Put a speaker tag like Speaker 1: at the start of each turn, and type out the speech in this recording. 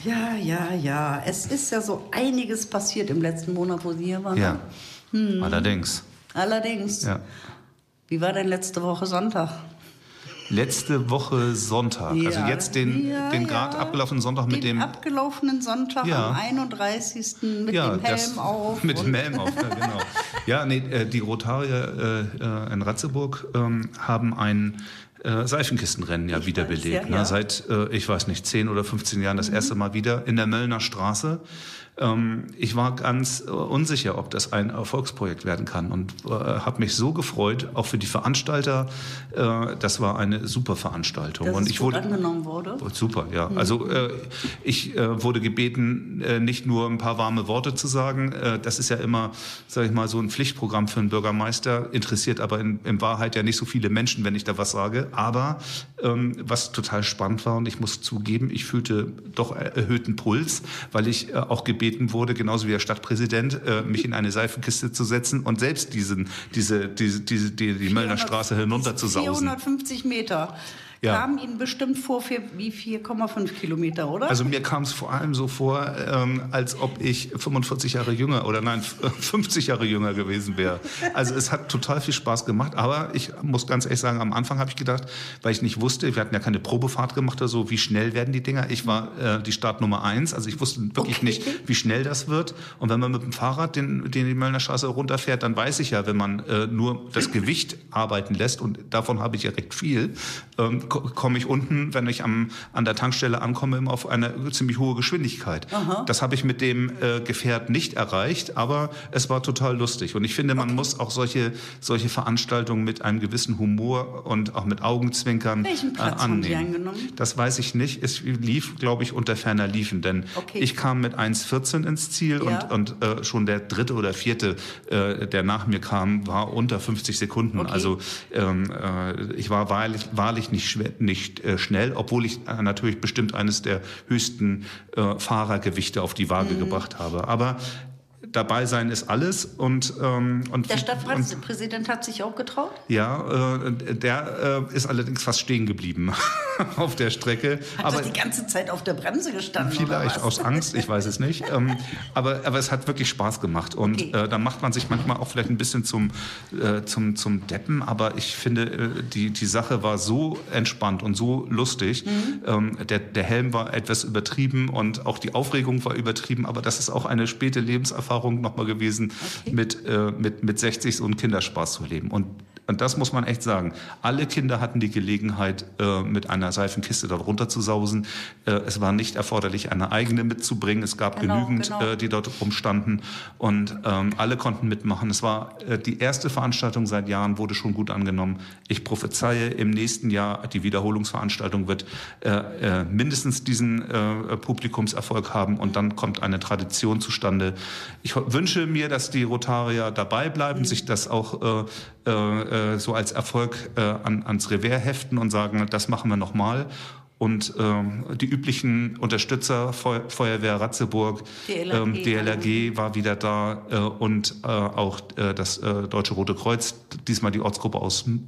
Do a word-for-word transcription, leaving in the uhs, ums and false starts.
Speaker 1: Ja, ja, ja. Es ist ja so einiges passiert im letzten Monat, wo Sie hier waren.
Speaker 2: Ja,
Speaker 1: hm.
Speaker 2: allerdings.
Speaker 1: Allerdings.
Speaker 2: Ja.
Speaker 1: Wie war denn letzte Woche Sonntag?
Speaker 2: Letzte Woche Sonntag,
Speaker 1: ja,
Speaker 2: also jetzt den,
Speaker 1: ja,
Speaker 2: den gerade
Speaker 1: ja.
Speaker 2: abgelaufenen Sonntag mit
Speaker 1: den
Speaker 2: dem...
Speaker 1: abgelaufenen Sonntag
Speaker 2: ja.
Speaker 1: am einunddreißigsten mit
Speaker 2: ja,
Speaker 1: dem Helm
Speaker 2: das,
Speaker 1: auf.
Speaker 2: Mit dem Helm auf, ja, genau. Ja, nee, die Rotarier äh, in Ratzeburg ähm, haben ein äh, Seifenkistenrennen ja
Speaker 1: ich
Speaker 2: wiederbelebt.
Speaker 1: weiß, ja,
Speaker 2: ne?
Speaker 1: ja.
Speaker 2: Seit, äh, ich weiß nicht, zehn oder fünfzehn Jahren das mhm. erste Mal wieder in der Möllner Straße. Ich war ganz unsicher, ob das ein Erfolgsprojekt werden kann und äh, habe mich so gefreut, auch für die Veranstalter. Äh, das war eine super Veranstaltung.
Speaker 1: Dass
Speaker 2: und
Speaker 1: es
Speaker 2: ich
Speaker 1: gut
Speaker 2: wurde
Speaker 1: angenommen wurde.
Speaker 2: Super, ja.
Speaker 1: Mhm.
Speaker 2: Also äh, ich äh, wurde gebeten, äh, nicht nur ein paar warme Worte zu sagen. Äh, das ist ja immer, sage ich mal, so ein Pflichtprogramm für einen Bürgermeister. Interessiert aber in, in Wahrheit ja nicht so viele Menschen, wenn ich da was sage. Aber ähm, was total spannend war, und ich muss zugeben, ich fühlte doch erhöhten Puls, weil ich äh, auch gebeten wurde, genauso wie der Stadtpräsident, äh, mich in eine Seifenkiste zu setzen und selbst diesen, diese, diese, diese, die, die Möllner Straße hinunterzusausen.
Speaker 1: vierhundertfünfzig Meter.
Speaker 2: Ja.
Speaker 1: Kam Ihnen bestimmt vor für wie vier Komma fünf Kilometer, oder?
Speaker 2: Also mir kam es vor allem so vor, ähm, als ob ich fünfundvierzig Jahre jünger oder nein, fünfzig Jahre jünger gewesen wäre. Also es hat total viel Spaß gemacht, aber ich muss ganz ehrlich sagen, am Anfang habe ich gedacht, weil ich nicht wusste, wir hatten ja keine Probefahrt gemacht oder so, wie schnell werden die Dinger. Ich war äh, die Startnummer eins, also ich wusste wirklich okay. nicht, wie schnell das wird. Und wenn man mit dem Fahrrad den, den die Möllner Straße runterfährt, dann weiß ich ja, wenn man äh, nur das Gewicht arbeiten lässt, und davon habe ich ja recht viel, ähm, komme ich unten, wenn ich am, an der Tankstelle ankomme, immer auf eine ziemlich hohe Geschwindigkeit. Aha. Das habe ich mit dem äh, Gefährt nicht erreicht, aber es war total lustig. Und ich finde, man okay. muss auch solche, solche Veranstaltungen mit einem gewissen Humor und auch mit Augenzwinkern
Speaker 1: Welchen Platz
Speaker 2: äh, annehmen.
Speaker 1: Haben Sie eingenommen?
Speaker 2: Das weiß ich nicht. Es lief, glaube ich, unter ferner Liefen, denn okay. ich kam mit eins vierzehn ins Ziel ja. und, und äh, schon der dritte oder vierte, äh, der nach mir kam, war unter fünfzig Sekunden. Okay. Also ähm, äh, ich war wahrlich, wahrlich nicht schwer, nicht äh, schnell, obwohl ich äh, natürlich bestimmt eines der höchsten äh, Fahrergewichte auf die Waage mhm. gebracht habe. Aber dabei sein ist alles. Und, ähm, und
Speaker 1: der Stadtpräsident hat sich auch getraut?
Speaker 2: Ja, äh, der äh, ist allerdings fast stehen geblieben auf der Strecke.
Speaker 1: Hat
Speaker 2: aber
Speaker 1: das die ganze Zeit auf der Bremse gestanden?
Speaker 2: Vielleicht aus Angst, ich weiß es nicht. ähm, aber, aber es hat wirklich Spaß gemacht. Und okay. äh, da macht man sich manchmal auch vielleicht ein bisschen zum, äh, zum, zum Deppen. Aber ich finde, äh, die, die Sache war so entspannt und so lustig. Mhm. Ähm, der, der Helm war etwas übertrieben und auch die Aufregung war übertrieben. Aber das ist auch eine späte Lebenserfahrung nochmal gewesen, okay. mit, äh, mit, mit sechzig so einen Kinderspaß zu leben. Und, und das muss man echt sagen. Alle Kinder hatten die Gelegenheit, äh, mit einer Seifenkiste dort runterzusausen. Äh, es war nicht erforderlich, eine eigene mitzubringen. Es gab genau, genügend, genau. Äh, die dort rumstanden. Und ähm, alle konnten mitmachen. Es war äh, die erste Veranstaltung seit Jahren, wurde schon gut angenommen. Ich prophezeie, im nächsten Jahr, die Wiederholungsveranstaltung wird äh, äh, mindestens diesen äh, Publikumserfolg haben. Und dann kommt eine Tradition zustande. Ich wünsche mir, dass die Rotarier dabei bleiben, mhm. sich das auch äh, äh, so als Erfolg äh, an, ans Revers heften und sagen, das machen wir nochmal. Und äh, die üblichen Unterstützer, Feu- Feuerwehr Ratzeburg, D L R G, ähm, D L R G war wieder da äh, und äh, auch äh, das äh, Deutsche Rote Kreuz, diesmal die Ortsgruppe aus